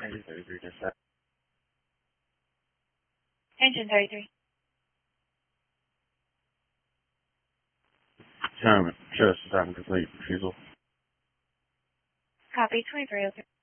Engine 33 to set. Engine 33. Gentlemen, show us the time complete. Refusal. Copy 2303.